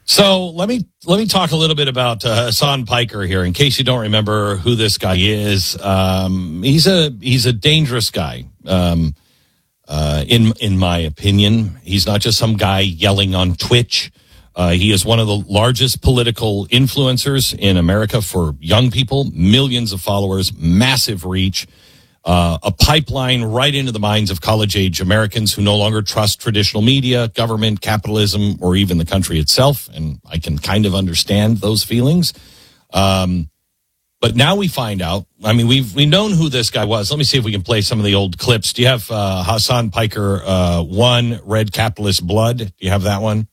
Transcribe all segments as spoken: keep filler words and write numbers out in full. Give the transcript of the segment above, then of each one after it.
So let me let me talk a little bit about uh, Hassan Piker here. In case you don't remember who this guy is, um, he's a he's a dangerous guy. Um, uh, in in my opinion, he's not just some guy yelling on Twitch. Uh, he is one of the largest political influencers in America for young people, millions of followers, massive reach. Uh, a pipeline right into the minds of college-age Americans who no longer trust traditional media, government, capitalism, or even the country itself. And I can kind of understand those feelings. Um, but now we find out, I mean, we've we've known who this guy was. Let me see if we can play some of the old clips. Do you have uh, Hassan Piker uh, one, Red Capitalist Blood? Do you have that one?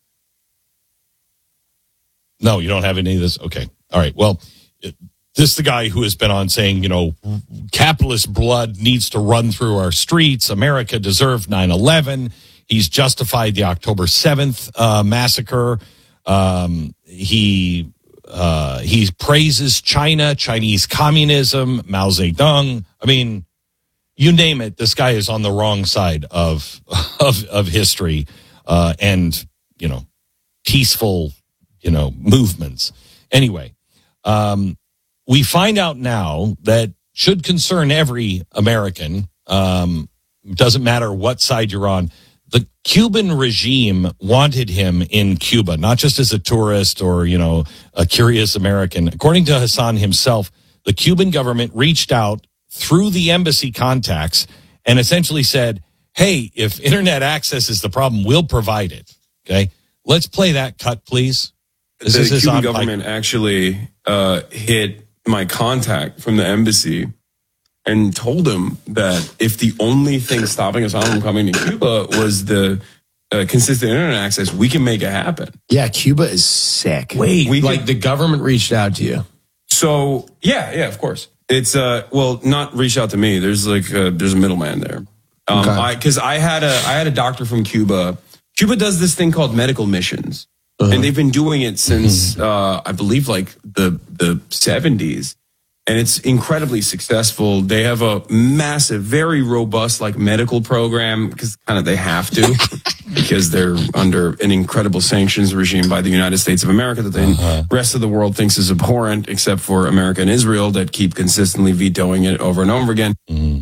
No, you don't have any of this? Okay. All right. Well, it, this is the guy who has been on saying, you know, capitalist blood needs to run through our streets. America deserved nine eleven. He's justified the October seventh uh, massacre. Um, he uh, he praises China, Chinese communism, Mao Zedong. I mean, you name it. This guy is on the wrong side of of, of history uh, and, you know, peaceful, you know, movements. Anyway. Um, We find out now that should concern every American, um, doesn't matter what side you're on. The Cuban regime wanted him in Cuba, not just as a tourist or, you know, a curious American. According to Hassan himself, the Cuban government reached out through the embassy contacts and essentially said, hey, if internet access is the problem, we'll provide it. Okay. Let's play that cut, please. This the is Cuban Hassan government Piker. actually uh, hit my contact from the embassy and told him that if the only thing stopping us from coming to Cuba was the uh, consistent internet access, we can make it happen. Yeah, Cuba is sick. Wait, We like could- the government reached out to you? So yeah, yeah, of course. It's uh, well, not reach out to me. There's like uh, there's a middleman there. Um, Okay. I because I had a I had a doctor from Cuba. Cuba does this thing called medical missions. Uh-huh. And they've been doing it since, uh, I believe, like the the seventies. And it's incredibly successful. They have a massive, very robust, like, medical program, because kind of they have to, because they're under an incredible sanctions regime by the United States of America that the uh-huh. rest of the world thinks is abhorrent, except for America and Israel that keep consistently vetoing it over and over again. Mm.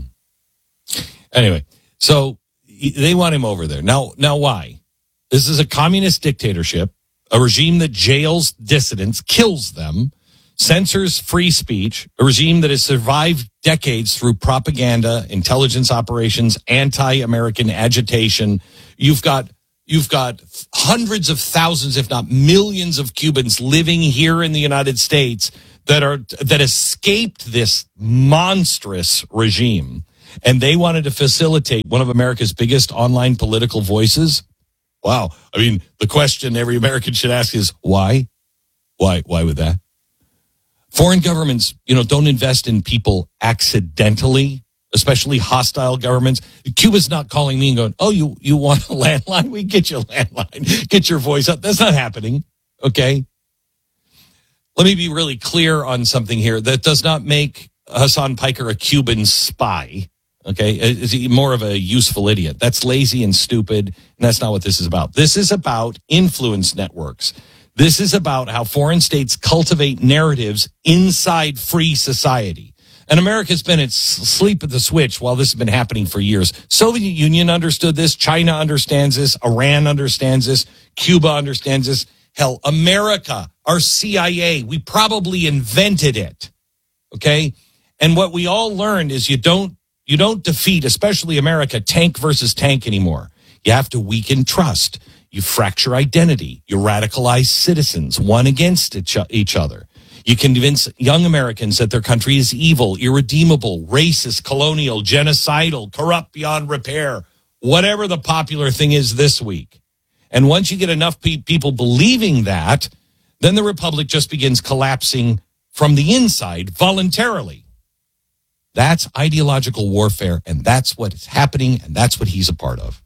Anyway, so they want him over there. Now, now why? This is a communist dictatorship. A regime that jails dissidents, kills them, censors free speech, a regime that has survived decades through propaganda, intelligence operations, anti-American agitation. You've got you've got hundreds of thousands, if not millions of Cubans living here in the United States that are that escaped this monstrous regime. And they wanted to facilitate one of America's biggest online political voices. Wow. I mean, the question every American should ask is why? Why? Why would that? Foreign governments, you know, don't invest in people accidentally, especially hostile governments. Cuba's not calling me and going, oh, you, you want a landline? We get you a landline. Get your voice up. That's not happening. Okay. Let me be really clear on something here. That does not make Hassan Piker a Cuban spy. Okay, is he more of a useful idiot? That's lazy and stupid, and that's not what this is about. This is about influence networks. This is about how foreign states cultivate narratives inside free society. And America's been asleep at the switch while this has been happening for years. Soviet Union understood this. China understands this. Iran understands this. Cuba understands this. Hell, America, our C I A, we probably invented it. Okay, and what we all learned is you don't You don't defeat, especially America, tank versus tank anymore. You have to weaken trust. You fracture identity. You radicalize citizens, one against each other. You convince young Americans that their country is evil, irredeemable, racist, colonial, genocidal, corrupt beyond repair, whatever the popular thing is this week. And once you get enough pe- people believing that, then the republic just begins collapsing from the inside voluntarily. That's ideological warfare, and that's what is happening, and that's what he's a part of.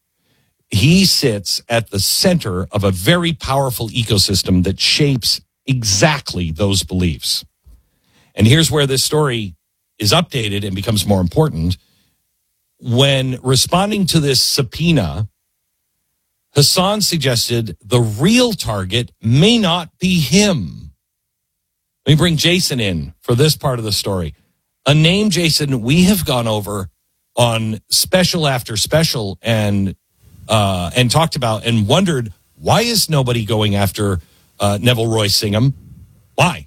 He sits at the center of a very powerful ecosystem that shapes exactly those beliefs. And here's where this story is updated and becomes more important. When responding to this subpoena, Hassan suggested the real target may not be him. Let me bring Jason in for this part of the story. A name, Jason, we have gone over on special after special and uh, and talked about and wondered, why is nobody going after uh, Neville Roy Singham? Why?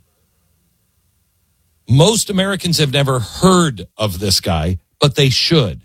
Most Americans have never heard of this guy, but they should.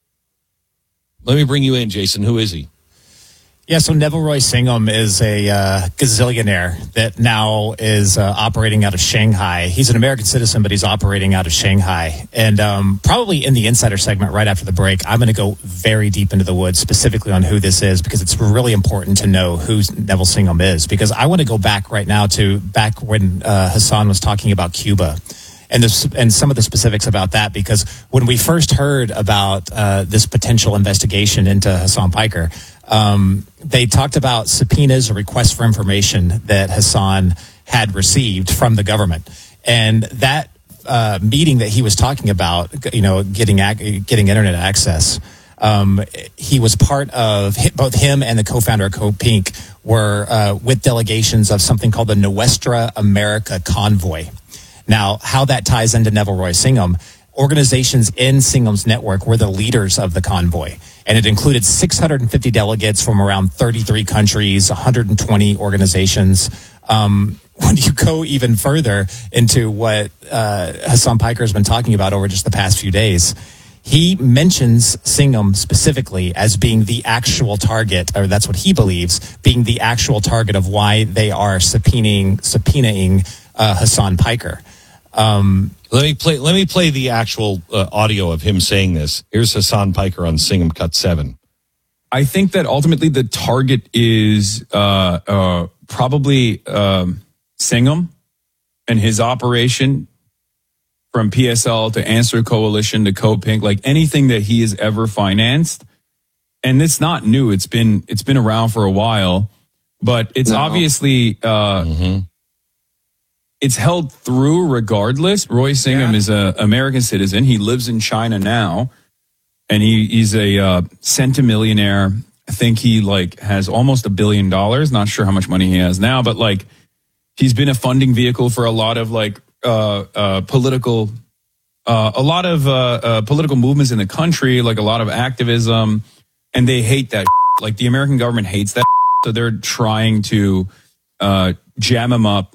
Let me bring you in, Jason. Who is he? Yeah, so Neville Roy Singham is a uh, gazillionaire that now is uh, operating out of Shanghai. He's an American citizen, but he's operating out of Shanghai. And um, probably in the Insider segment right after the break, I'm going to go very deep into the woods specifically on who this is, because it's really important to know who Neville Singham is. Because I want to go back right now to back when uh, Hassan was talking about Cuba. And, this, and some of the specifics about that, because when we first heard about uh, this potential investigation into Hassan Piker, um, they talked about subpoenas or requests for information that Hassan had received from the government. And that uh, meeting that he was talking about, you know, getting ac- getting internet access, um, he was part of, both him and the co-founder of Code Pink were uh, with delegations of something called the Nuestra America Convoy. Now, how that ties into Neville Roy Singham, organizations in Singham's network were the leaders of the convoy. And it included six hundred fifty delegates from around thirty-three countries, one hundred twenty organizations. Um, when you go even further into what uh, Hassan Piker has been talking about over just the past few days, he mentions Singham specifically as being the actual target, or that's what he believes, being the actual target of why they are subpoenaing, subpoenaing uh, Hassan Piker. Um, let me play. Let me play the actual uh, audio of him saying this. Here's Hassan Piker on Singham Cut Seven. I think that ultimately the target is uh, uh, probably um, Singham and his operation, from P S L to Answer Coalition to Code Pink, like anything that he has ever financed. And it's not new. It's been it's been around for a while, but it's no. obviously. Uh, mm-hmm. It's held through regardless. Roy Singham yeah. is an American citizen. He lives in China now, and he, he's a uh, centimillionaire. I think he like has almost a billion dollars. Not sure how much money he has now, but like he's been a funding vehicle for a lot of like uh, uh, political, uh, a lot of uh, uh, political movements in the country, like a lot of activism, and they hate that. Like the American government hates that, so they're trying to uh, jam him up.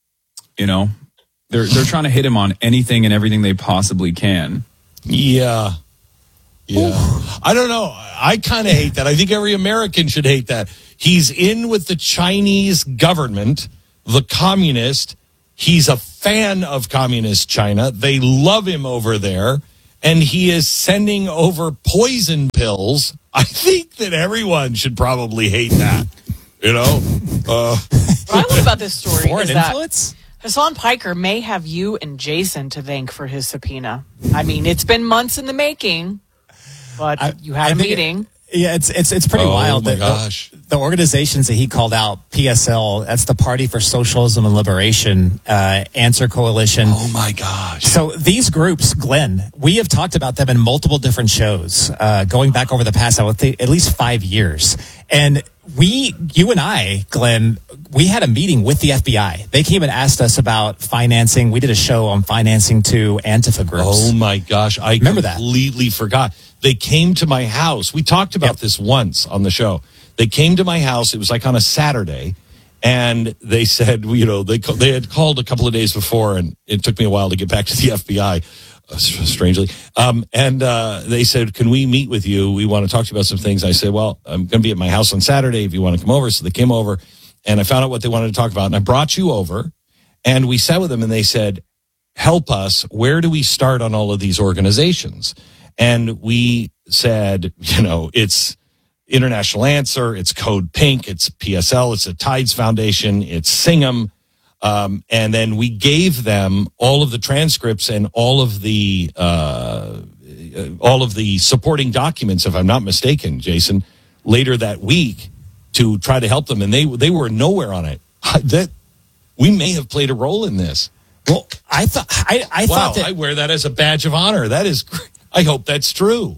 You know, they're they're trying to hit him on anything and everything they possibly can. Yeah. Yeah. Ooh. I don't know. I kind of hate that. I think every American should hate that. He's in with the Chinese government, the communist. He's a fan of communist China. They love him over there. And he is sending over poison pills. I think that everyone should probably hate that. You know? Uh, what I love about this story Foreign is influence? that Hassan Piker may have you and Jason to thank for his subpoena. I mean, it's been months in the making, but I, you had I a meeting. It, yeah, it's it's it's pretty oh, wild. Oh, my that gosh. The, the organizations that he called out, P S L, that's the Party for Socialism and Liberation, uh, Answer Coalition. Oh, my gosh. So these groups, Glenn, we have talked about them in multiple different shows, uh, going back over the past, I would think, at least five years. And we, you and I, Glenn, we had a meeting with the F B I. They came and asked us about financing. We did a show on financing to Antifa groups. Oh, my gosh. I Remember that? completely forgot. They came to my house. We talked about yep. this once on the show. They came to my house. It was like on a Saturday. And they said, you know, they they had called a couple of days before, and it took me a while to get back to the F B I, uh, strangely. Um, and uh, they said, can we meet with you? We want to talk to you about some things. I said, well, I'm going to be at my house on Saturday if you want to come over. So they came over, and I found out what they wanted to talk about. And I brought you over, and we sat with them, and they said, help us. Where do we start on all of these organizations? And we said, you know, it's International Answer, it's Code Pink, it's P S L, it's the Tides Foundation, it's Singham. Um, and then we gave them all of the transcripts and all of the uh, all of the supporting documents, if I'm not mistaken, Jason, later that week to try to help them. And they they were nowhere on it. That we may have played a role in this. Well, I thought I, I wow, thought that I wear that as a badge of honor. That is great. I hope that's true.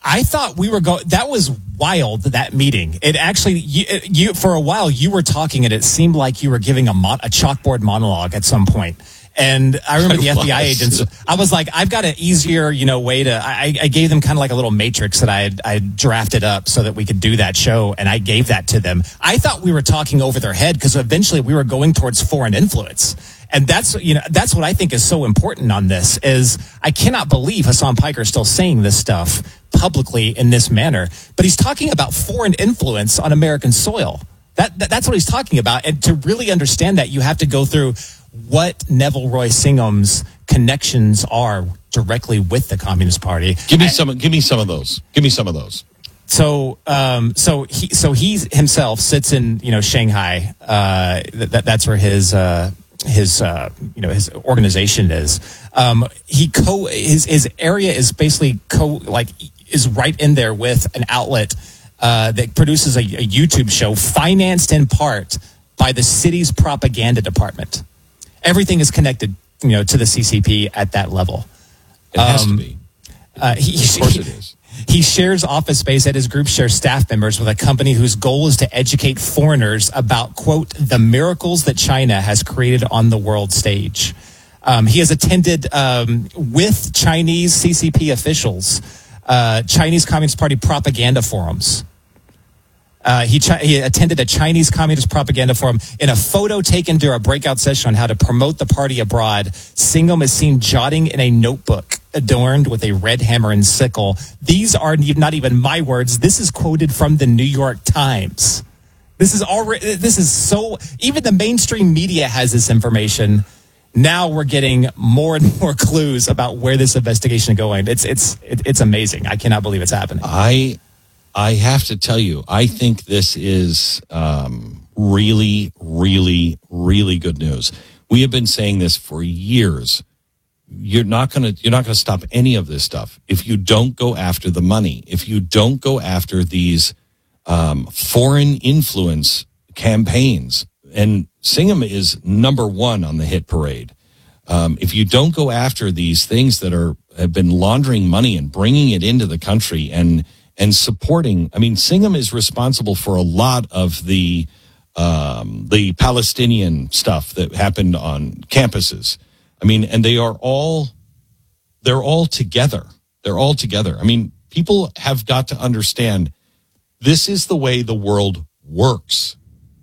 I thought we were going. That was wild. That meeting. It actually, you, you for a while you were talking, and it seemed like you were giving a mon- a chalkboard monologue at some point. And I remember the I F B I was. agents. I was like, I've got an easier, you know, way to. I, I gave them kind of like a little matrix that I had, I drafted up so that we could do that show, and I gave that to them. I thought we were talking over their head because eventually we were going towards foreign influence. And that's, you know, that's what I think is so important on this is I cannot believe Hassan Piker is still saying this stuff publicly in this manner, but he's talking about foreign influence on American soil. That, that that's what he's talking about. And to really understand that, you have to go through what Neville Roy Singham's connections are directly with the Communist Party. Give me some. Give me some of those. Give me some of those. So, um, so he, so he himself sits in, you know, Shanghai. Uh, that, that's where his, uh, his, uh, you know, his organization is. Um, he co his his area is basically co like is right in there with an outlet uh, that produces a, a YouTube show financed in part by the city's propaganda department. Everything is connected, you know, to the C C P at that level. It has Um, to be. Uh, he, Of course he, it is. He shares office space at his group share staff members with a company whose goal is to educate foreigners about, quote, the miracles that China has created on the world stage. Um, he has attended um, with Chinese C C P officials, uh, Chinese Communist Party propaganda forums. Uh, he, chi- he attended a Chinese Communist propaganda forum. In a photo taken during a breakout session on how to promote the party abroad, Singham is seen jotting in a notebook adorned with a red hammer and sickle. These are not even my words. This is quoted from the New York Times. This is already. This is so. Even the mainstream media has this information. Now we're getting more and more clues about where this investigation is going. It's it's it's amazing. I cannot believe it's happening. I I have to tell you, I think this is um, really, really, really good news. We have been saying this for years. You're not going to you're not going to stop any of this stuff if you don't go after the money. If you don't go after these um, foreign influence campaigns. And Singham is number one on the hit parade. Um, if you don't go after these things that are have been laundering money and bringing it into the country and and supporting, I mean, Singham is responsible for a lot of the um, the Palestinian stuff that happened on campuses. I mean, and they are all they're all together. They're all together. I mean, people have got to understand this is the way the world works.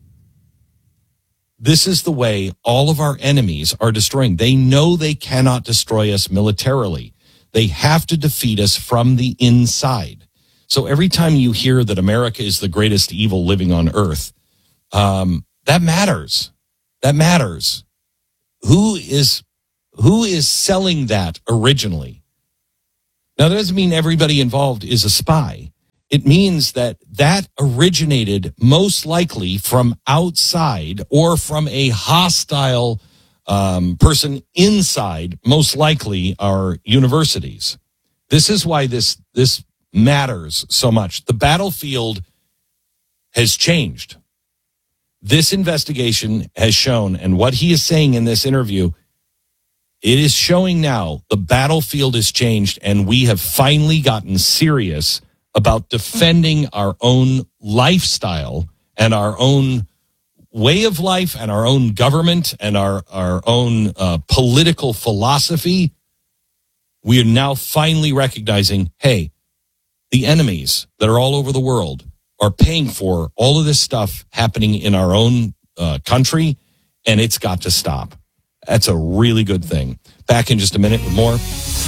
This is the way all of our enemies are destroying. They know they cannot destroy us militarily. They have to defeat us from the inside. So every time you hear that America is the greatest evil living on earth, um, that matters. That matters. Who is who is selling that originally? Now, that doesn't mean everybody involved is a spy. It means that that originated most likely from outside or from a hostile um, person inside, most likely our universities. This is why this this matters so much. The battlefield has changed. This investigation has shown, and what he is saying in this interview, it is showing now the battlefield has changed, and we have finally gotten serious about defending our own lifestyle and our own way of life and our own government and our, our own uh, political philosophy. We are now finally recognizing, hey, the enemies that are all over the world are paying for all of this stuff happening in our own uh, country, and it's got to stop. That's a really good thing. Back in just a minute with more.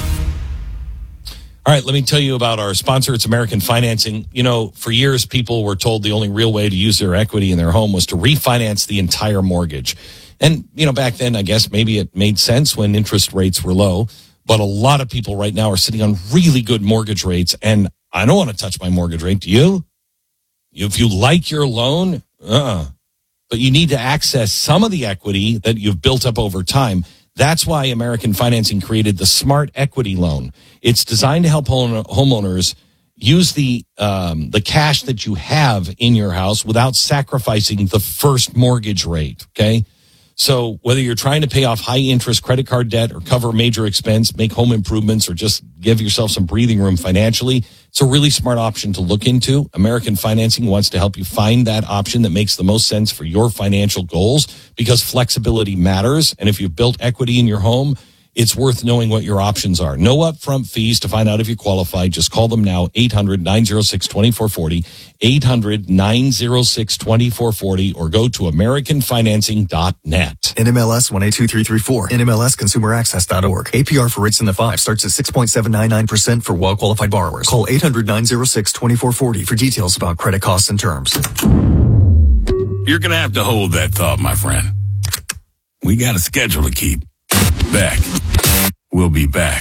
All right, let me tell you about our sponsor. It's American Financing. You know, for years, people were told the only real way to use their equity in their home was to refinance the entire mortgage. And, you know, back then, I guess maybe it made sense when interest rates were low. But a lot of people right now are sitting on really good mortgage rates. And I don't want to touch my mortgage rate. Do you? If you like your loan, uh-uh. But you need to access some of the equity that you've built up over time. That's why American Financing created the Smart Equity Loan. It's designed to help home, homeowners use the um, the cash that you have in your house without sacrificing the first mortgage rate, okay? So whether you're trying to pay off high-interest credit card debt or cover major expense, make home improvements, or just give yourself some breathing room financially, It's a really smart option to look into. American Financing wants to help you find that option that makes the most sense for your financial goals, because flexibility matters. And if you've built equity in your home, it's worth knowing what your options are. No upfront fees to find out if you qualify. Just call them now, eight hundred, nine oh six, two four four oh, eight hundred, nine oh six, two four four oh, or go to american financing dot net. N M L S one eight two three three four, N M L S consumer access dot org. A P R for rates in the five starts at six point seven nine nine percent for well-qualified borrowers. Call eight hundred, nine oh six, two four four oh for details about credit costs and terms. You're going to have to hold that thought, my friend. We got a schedule to keep. Back. We'll be back.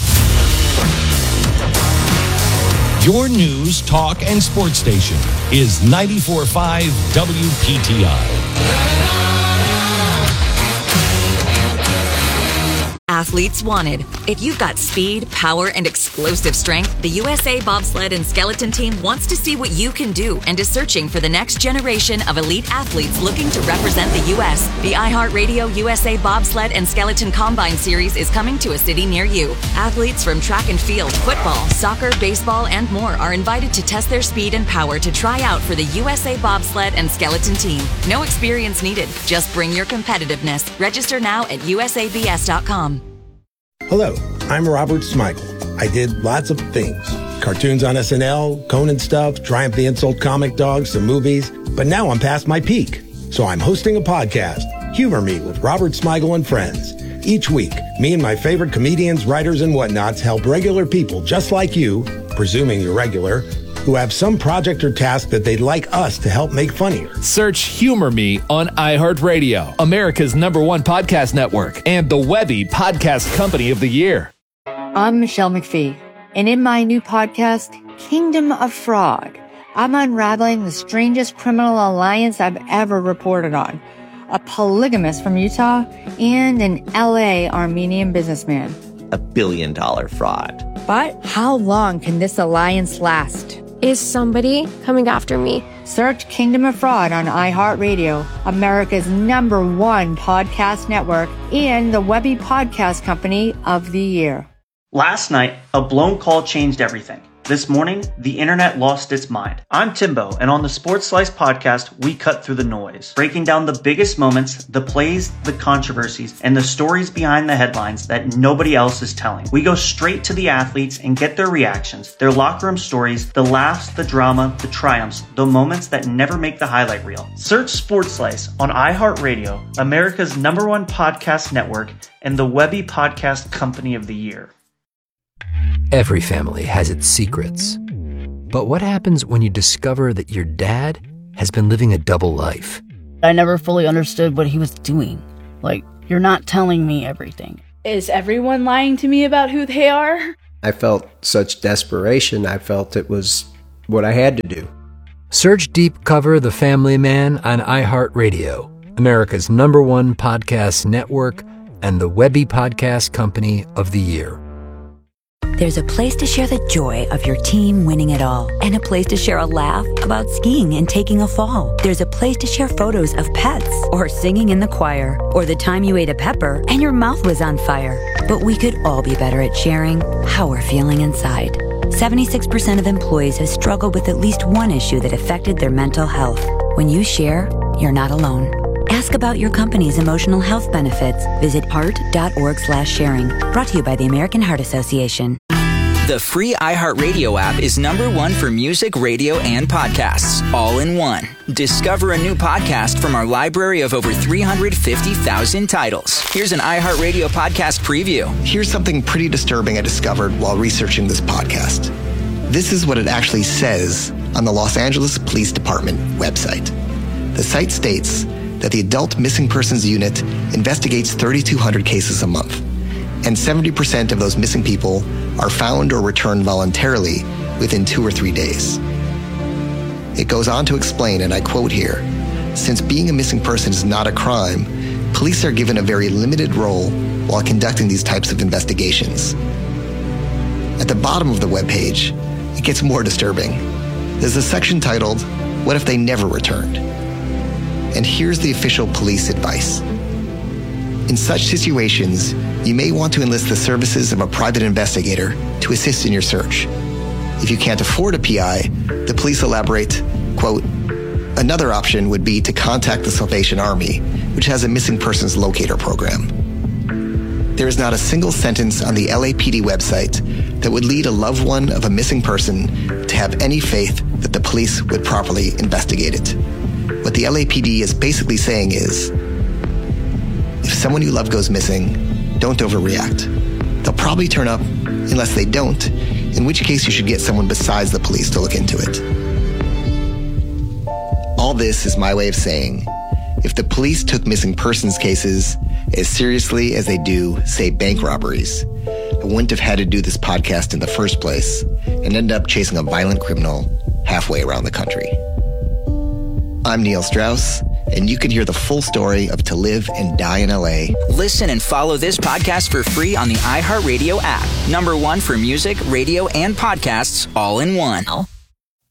Your news, talk, and sports station is ninety-four point five W P T I. Athletes wanted. If you've got speed, power, and explosive strength, the U S A Bobsled and Skeleton Team wants to see what you can do and is searching for the next generation of elite athletes looking to represent the U S. The iHeartRadio U S A Bobsled and Skeleton Combine Series is coming to a city near you. Athletes from track and field, football, soccer, baseball, and more are invited to test their speed and power to try out for the U S A Bobsled and Skeleton Team. No experience needed. Just bring your competitiveness. Register now at U S A B S dot com. Hello, I'm Robert Smigel. I did lots of things. Cartoons on S N L, Conan stuff, Triumph the Insult comic dogs, some movies. But now I'm past my peak. So I'm hosting a podcast, Humor Me with Robert Smigel and Friends. Each week, me and my favorite comedians, writers, and whatnots help regular people just like you, presuming you're regular, who have some project or task that they'd like us to help make funnier. Search Humor Me on iHeartRadio, America's number one podcast network, and the Webby Podcast Company of the Year. I'm Michelle McPhee, and in my new podcast, Kingdom of Fraud, I'm unraveling the strangest criminal alliance I've ever reported on. A polygamist from Utah and an L A Armenian businessman. A billion dollar fraud. But how long can this alliance last? Is somebody coming after me? Search Kingdom of Fraud on iHeartRadio, America's number one podcast network, and the Webby Podcast Company of the Year. Last night, a blown call changed everything. This morning, the internet lost its mind. I'm Timbo, and on the Sports Slice podcast, we cut through the noise, breaking down the biggest moments, the plays, the controversies, and the stories behind the headlines that nobody else is telling. We go straight to the athletes and get their reactions, their locker room stories, the laughs, the drama, the triumphs, the moments that never make the highlight reel. Search Sports Slice on iHeartRadio, America's number one podcast network, and the Webby Podcast Company of the Year. Every family has its secrets. But what happens when you discover that your dad has been living a double life? I never fully understood what he was doing. Like, you're not telling me everything. Is everyone lying to me about who they are? I felt such desperation. I felt it was what I had to do. Search Deep Cover The Family Man on iHeartRadio, America's number one podcast network, and the Webby Podcast Company of the Year. There's a place to share the joy of your team winning it all, and a place to share a laugh about skiing and taking a fall. There's a place to share photos of pets, or singing in the choir, or the time you ate a pepper and your mouth was on fire. But we could all be better at sharing how we're feeling inside. seventy-six percent of employees have struggled with at least one issue that affected their mental health. When you share, you're not alone. Ask about your company's emotional health benefits. Visit heart.org slash sharing. Brought to you by the American Heart Association. The free iHeartRadio app is number one for music, radio, and podcasts, all in one. Discover a new podcast from our library of over three hundred fifty thousand titles. Here's an iHeartRadio podcast preview. Here's something pretty disturbing I discovered while researching this podcast. This is what it actually says on the Los Angeles Police Department website. The site states that the Adult Missing Persons Unit investigates thirty-two hundred cases a month, and seventy percent of those missing people are found or returned voluntarily within two or three days. It goes on to explain, and I quote here, since being a missing person is not a crime, police are given a very limited role while conducting these types of investigations. At the bottom of the webpage, it gets more disturbing. There's a section titled, What If They Never Returned? And here's the official police advice. In such situations, you may want to enlist the services of a private investigator to assist in your search. If you can't afford a P I, the police elaborate, quote, another option would be to contact the Salvation Army, which has a missing persons locator program. There is not a single sentence on the L A P D website that would lead a loved one of a missing person to have any faith that the police would properly investigate it. What the L A P D is basically saying is, if someone you love goes missing, don't overreact. They'll probably turn up unless they don't, in which case you should get someone besides the police to look into it. All this is my way of saying, if the police took missing persons cases as seriously as they do, say, bank robberies, I wouldn't have had to do this podcast in the first place and end up chasing a violent criminal halfway around the country. I'm Neil Strauss, and you can hear the full story of To Live and Die in L A. Listen and follow this podcast for free on the iHeartRadio app. Number one for music, radio, and podcasts all in one.